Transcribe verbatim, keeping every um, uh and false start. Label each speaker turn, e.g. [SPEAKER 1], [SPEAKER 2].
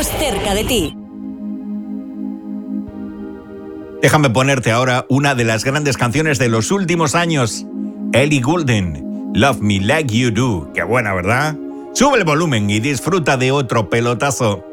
[SPEAKER 1] más cerca de ti.
[SPEAKER 2] Déjame ponerte ahora una de las grandes canciones de los últimos años. Ellie Goulding, Love Me Like You Do. Qué buena, ¿verdad? Sube el volumen y disfruta de otro pelotazo.